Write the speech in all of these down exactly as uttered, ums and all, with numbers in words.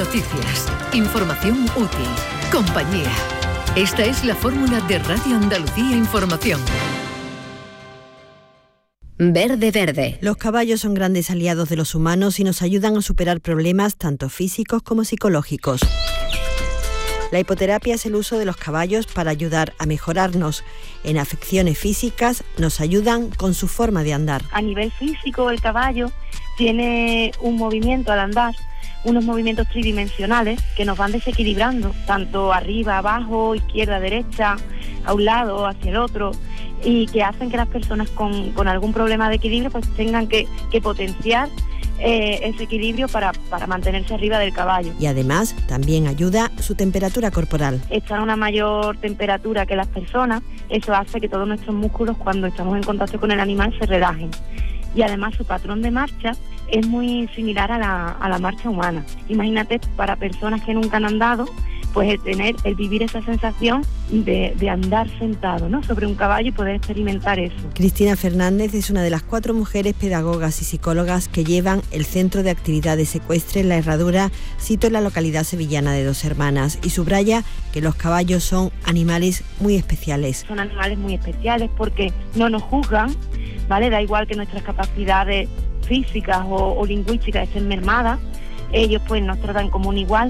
noticias, información útil, compañía. Esta es la fórmula de Radio Andalucía Información. Verde Verde. Los caballos son grandes aliados de los humanos y nos ayudan a superar problemas tanto físicos como psicológicos. La hipoterapia es el uso de los caballos para ayudar a mejorarnos. En afecciones físicas nos ayudan con su forma de andar. A nivel físico, el caballo tiene un movimiento al andar, unos movimientos tridimensionales que nos van desequilibrando, tanto arriba, abajo, izquierda, derecha, a un lado, hacia el otro, y que hacen que las personas con, con algún problema de equilibrio pues tengan que, que potenciar eh, ese equilibrio para, para mantenerse arriba del caballo. Y además también ayuda su temperatura corporal. Estar a una mayor temperatura que las personas, eso hace que todos nuestros músculos cuando estamos en contacto con el animal se relajen. Y además su patrón de marcha es muy similar a la, a la marcha humana. Imagínate, para personas que nunca han andado, pues el tener, el vivir esa sensación de, de andar sentado, ¿no?, sobre un caballo y poder experimentar eso. Cristina Fernández es una de las cuatro mujeres pedagogas y psicólogas que llevan el Centro de Actividades Ecuestres La Herradura, sito en la localidad sevillana de Dos Hermanas, y subraya que los caballos son animales muy especiales. Son animales muy especiales porque no nos juzgan, ¿vale? Da igual que nuestras capacidades físicas o, o lingüísticas estén mermadas, ellos pues nos tratan como un igual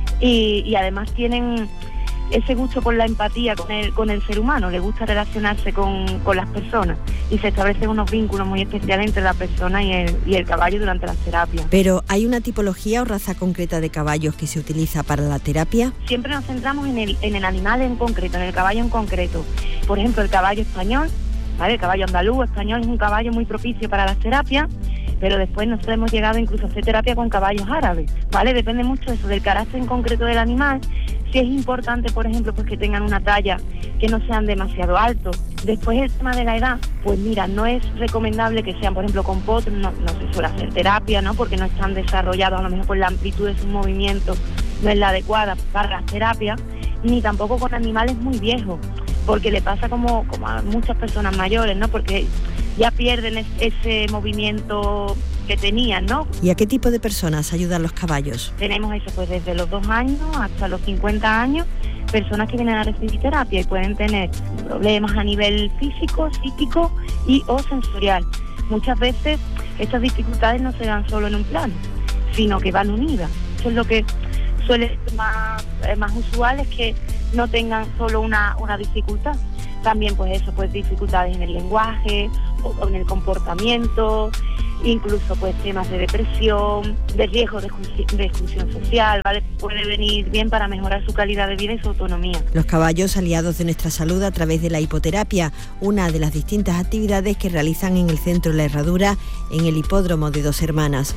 y, y además tienen ese gusto por la empatía con el, con el ser humano, les gusta relacionarse con, con las personas y se establecen unos vínculos muy especiales entre la persona y el, y el caballo durante las terapias. Pero ¿hay una tipología o raza concreta de caballos que se utiliza para la terapia? Siempre nos centramos en el, en el animal en concreto, en el caballo en concreto. Por ejemplo, el caballo español, ¿vale? El caballo andaluz, español, es un caballo muy propicio para las terapias, pero después nosotros hemos llegado incluso a hacer terapia con caballos árabes, ¿vale? Depende mucho eso, del carácter en concreto del animal. Si es importante, por ejemplo, pues que tengan una talla, que no sean demasiado altos. Después el tema de la edad, pues mira, no es recomendable que sean, por ejemplo, con potros, no, no se suele hacer terapia, ¿no? Porque no están desarrollados, a lo mejor por la amplitud de sus movimientos no es la adecuada para las terapias, ni tampoco con animales muy viejos, porque le pasa como, como a muchas personas mayores, ¿no? Porque ya pierden es, ese movimiento que tenían, ¿no? ¿Y a qué tipo de personas ayudan los caballos? Tenemos eso pues desde los dos años hasta los cincuenta años, personas que vienen a recibir terapia y pueden tener problemas a nivel físico, psíquico y o sensorial. Muchas veces estas dificultades no se dan solo en un plano, sino que van unidas. Eso es lo que suele ser más, eh, más usual, es que no tengan solo una, una dificultad. También pues eso, pues dificultades en el lenguaje o en el comportamiento, incluso pues temas de depresión, de riesgo de, de exclusión social, ¿vale? Puede venir bien para mejorar su calidad de vida y su autonomía. Los caballos, aliados de nuestra salud a través de la hipoterapia, una de las distintas actividades que realizan en el Centro La Herradura, en el hipódromo de Dos Hermanas.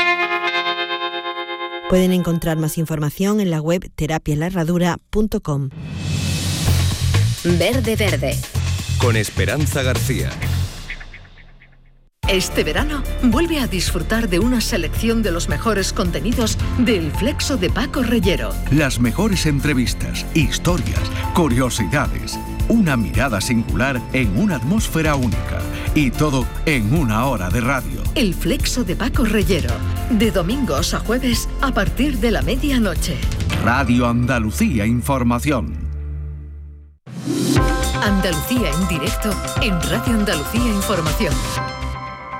Pueden encontrar más información en la web terapia la herradura punto com. Verde Verde. Con Esperanza García. Este verano vuelve a disfrutar de una selección de los mejores contenidos del Flexo de Paco Reyero. Las mejores entrevistas, historias, curiosidades, una mirada singular en una atmósfera única y todo en una hora de radio. El Flexo de Paco Reyero, de domingos a jueves a partir de la medianoche. Radio Andalucía Información. Andalucía en directo en Radio Andalucía Información.